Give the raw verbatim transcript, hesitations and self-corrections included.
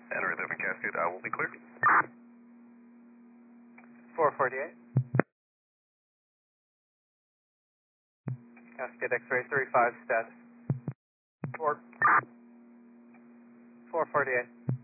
Enter eleven Cascade, I will be clear. four forty-eight. Cascade X-ray three five status. Four. four forty-eight.